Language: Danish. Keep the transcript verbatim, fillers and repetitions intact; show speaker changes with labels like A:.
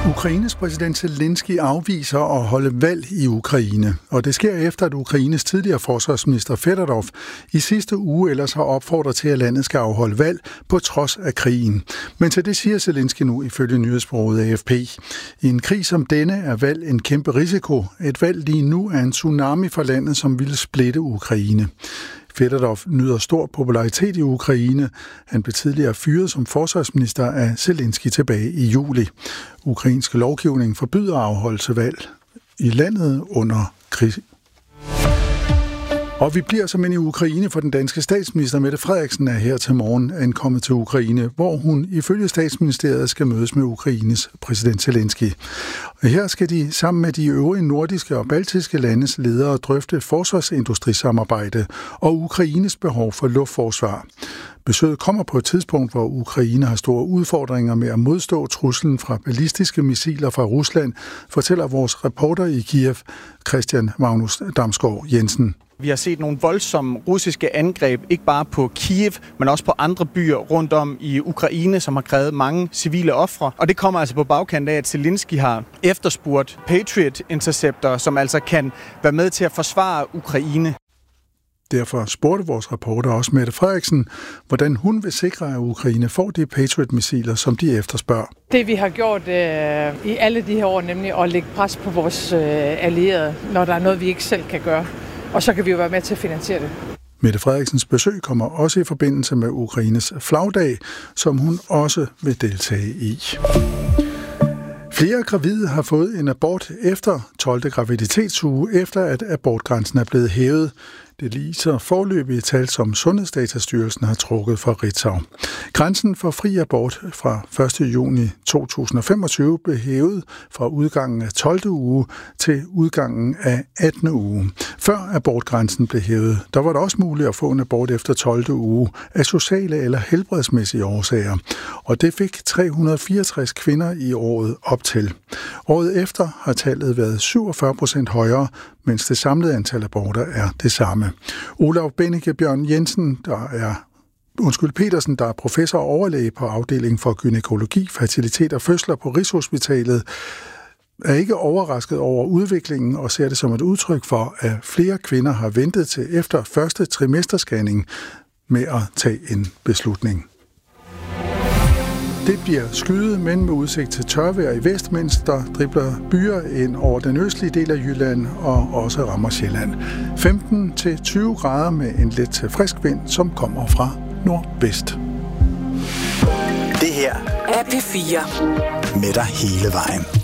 A: Ukraines præsident Zelensky afviser at holde valg i Ukraine, og det sker efter, at Ukraines tidligere forsvarsminister Fedorov i sidste uge ellers har opfordret til, at landet skal afholde valg på trods af krigen. Men til det siger Zelensky nu ifølge nyhedsbureauet A F P. I en krig som denne er valg en kæmpe risiko. Et valg lige nu er en tsunami for landet, som ville splitte Ukraine. Fedorov nyder stor popularitet i Ukraine. Han blev tidligere fyret som forsvarsminister af Zelensky tilbage i juli. Ukrainsk lovgivning forbyder afholdelse valg i landet under krig. Og vi bliver som i Ukraine, for den danske statsminister Mette Frederiksen er her til morgen ankommet til Ukraine, hvor hun ifølge statsministeriet skal mødes med Ukraines præsident Zelensky. Og her skal de sammen med de øvrige nordiske og baltiske landes ledere drøfte forsvarsindustrisamarbejde og Ukraines behov for luftforsvar. Besøget kommer på et tidspunkt, hvor Ukraine har store udfordringer med at modstå truslen fra ballistiske missiler fra Rusland, fortæller vores reporter i Kiev, Christian Magnus Damsgaard Jensen.
B: Vi har set nogle voldsomme russiske angreb, ikke bare på Kiev, men også på andre byer rundt om i Ukraine, som har krævet mange civile ofre. Og det kommer altså på bagkant af, at Zelensky har efterspurgt Patriot Interceptor, som altså kan være med til at forsvare Ukraine.
A: Derfor spurgte vores reporter også Mette Frederiksen, hvordan hun vil sikre, at Ukraine får de Patriot-missiler, som de efterspørger.
C: Det vi har gjort øh, i alle de her år, nemlig at lægge pres på vores øh, allierede, når der er noget, vi ikke selv kan gøre. Og så kan vi jo være med til at finansiere det.
A: Mette Frederiksens besøg kommer også i forbindelse med Ukraines flagdag, som hun også vil deltage i. Flere gravide har fået en abort efter tolvte graviditetsuge, efter at abortgrænsen er blevet hævet. Det viser foreløbige tal, som Sundhedsdatastyrelsen har trukket fra Ritzau. Grænsen for fri abort fra første juni to tusind og femogtyve blev hævet fra udgangen af tolvte uge til udgangen af attende uge. Før abortgrænsen blev hævet, der var det også muligt at få en abort efter tolvte uge af sociale eller helbredsmæssige årsager. Og det fik tre hundrede og fireogtres kvinder i året op til. Året efter har tallet været syvogfyrre procent højere, mens det samlede antal aborter er det samme. Olav Bennike Bjørn Jensen, der er Undskyld Petersen, der er professor og overlæge på afdelingen for gynækologi, fertilitet og fødsler på Rigshospitalet, er ikke overrasket over udviklingen og ser det som et udtryk for, at flere kvinder har ventet til efter første trimesterscanning med at tage en beslutning. Det bliver skyet, men med udsigt til tørvejr i vest, mens der dribler byer ind over den østlige del af Jylland og også rammer Sjælland. femten til tyve grader med en let til frisk vind, som kommer fra nordvest.
D: Det her er P fire. Med dig hele vejen.